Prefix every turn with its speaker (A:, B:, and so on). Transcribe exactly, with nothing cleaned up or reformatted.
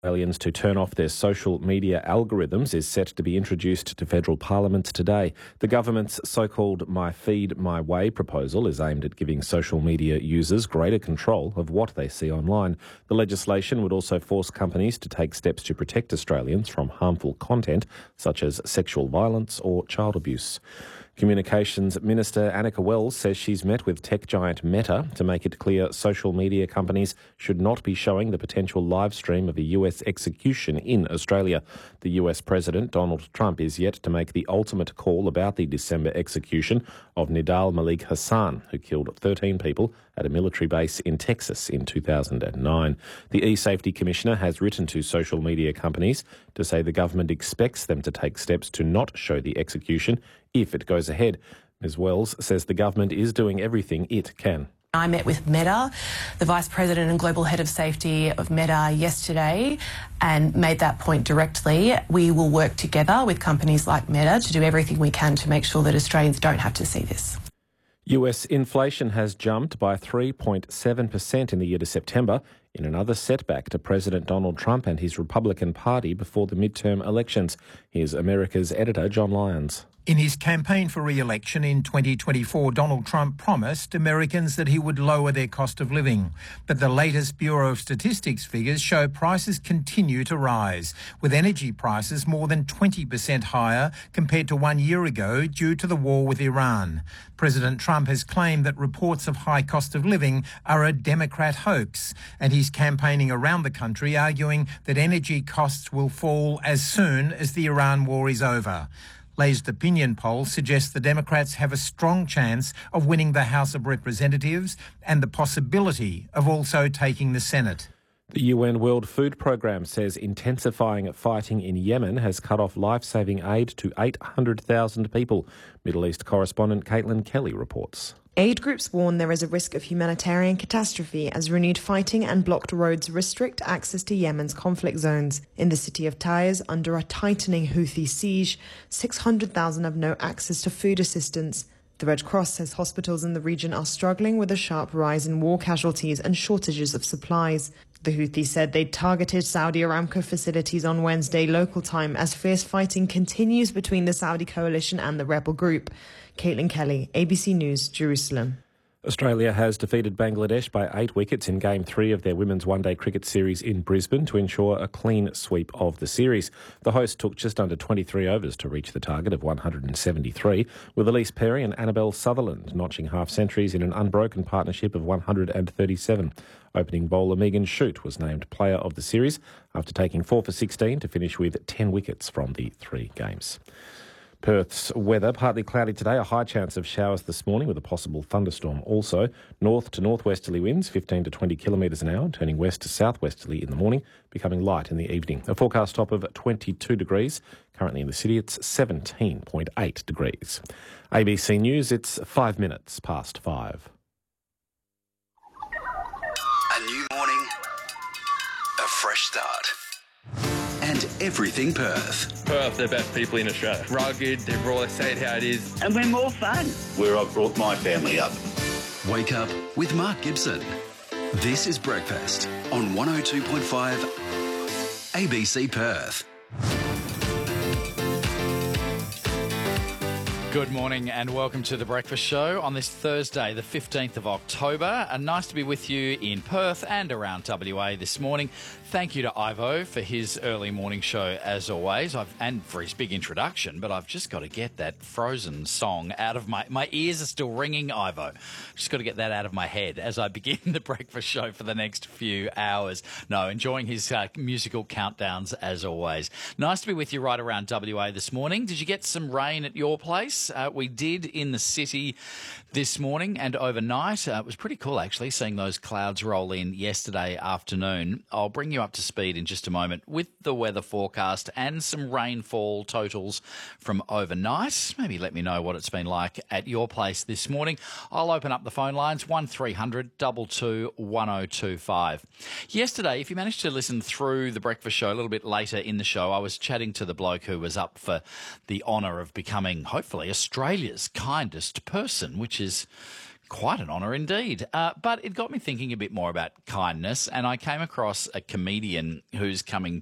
A: Australians to turn off their social media algorithms is set to be introduced to federal parliament today. The government's so-called My Feed, My Way proposal is aimed at giving social media users greater control of what they see online. The legislation would also force companies to take steps to protect Australians from harmful content such as sexual violence or child abuse. Communications Minister Annika Wells says she's met with tech giant Meta to make it clear social media companies should not be showing the potential live stream of a U S execution in Australia. The U S President Donald Trump is yet to make the ultimate call about the December execution of Nidal Malik Hassan, who killed thirteen people at a military base in Texas in two thousand nine. The eSafety Commissioner has written to social media companies to say the government expects them to take steps to not show the execution if it goes ahead. Miz Wells says the government is doing everything it can.
B: I met with Meta, the Vice President and Global Head of Safety of Meta, yesterday and made that point directly. We will work together with companies like Meta to do everything we can to make sure that Australians don't have to see this.
A: U S inflation has jumped by three point seven percent in the year to September, in another setback to President Donald Trump and his Republican Party before the midterm elections. Here's America's editor, John Lyons.
C: In his campaign for re-election in twenty twenty-four, Donald Trump promised Americans that he would lower their cost of living. But the latest Bureau of Statistics figures show prices continue to rise, with energy prices more than twenty percent higher compared to one year ago due to the war with Iran. President Trump has claimed that reports of high cost of living are a Democrat hoax, and he's campaigning around the country arguing that energy costs will fall as soon as the Iran war is over. Latest opinion polls suggest the Democrats have a strong chance of winning the House of Representatives and the possibility of also taking the Senate.
A: The U N World Food Programme says intensifying fighting in Yemen has cut off life-saving aid to eight hundred thousand people. Middle East correspondent Caitlin Kelly reports.
D: Aid groups warn there is a risk of humanitarian catastrophe as renewed fighting and blocked roads restrict access to Yemen's conflict zones. In the city of Taiz, under a tightening Houthi siege, six hundred thousand have no access to food assistance. The Red Cross says hospitals in the region are struggling with a sharp rise in war casualties and shortages of supplies. The Houthis said they targeted Saudi Aramco facilities on Wednesday local time as fierce fighting continues between the Saudi coalition and the rebel group. Caitlin Kelly, A B C News, Jerusalem.
A: Australia has defeated Bangladesh by eight wickets in Game three of their Women's One-Day Cricket Series in Brisbane to ensure a clean sweep of the series. The host took just under twenty-three overs to reach the target of one hundred seventy-three, with Elise Perry and Annabelle Sutherland notching half-centuries in an unbroken partnership of one hundred thirty-seven. Opening bowler Megan Shute was named Player of the Series after taking four for sixteen to finish with ten wickets from the three games. Perth's weather, partly cloudy today, a high chance of showers this morning with a possible thunderstorm also. North to northwesterly winds, fifteen to twenty kilometres an hour, turning west to southwesterly in the morning, becoming light in the evening. A forecast top of twenty-two degrees. Currently in the city, it's seventeen point eight degrees. A B C News, it's five minutes past five.
E: A new morning, a fresh start. And everything Perth.
F: Perth, they're best people in Australia. Rugged, they're raw, they say it how it is.
G: And we're more fun.
H: Where I've brought my family up.
E: Wake up with Mark Gibson. This is Breakfast on one oh two point five A B C Perth.
I: Good morning and welcome to The Breakfast Show on this Thursday, the fifteenth of October. And nice to be with you in Perth and around W A this morning. Thank you to Ivo for his early morning show, as always, I've, and for his big introduction. But I've just got to get that Frozen song out of my... My ears are still ringing, Ivo. Just got to get that out of my head as I begin The Breakfast Show for the next few hours. No, enjoying his uh, musical countdowns, as always. Nice to be with you right around W A this morning. Did you get some rain at your place? Uh, we did in the city this morning and overnight. Uh, it was pretty cool, actually, seeing those clouds roll in yesterday afternoon. I'll bring you up to speed in just a moment with the weather forecast and some rainfall totals from overnight. Maybe let me know what it's been like at your place this morning. I'll open up the phone lines, one three hundred two two one oh two five. Yesterday, if you managed to listen through the breakfast show a little bit later in the show, I was chatting to the bloke who was up for the honour of becoming, hopefully, Australia's kindest person, which is Quite an honour indeed. Uh, but it got me thinking a bit more about kindness, and I came across a comedian who's coming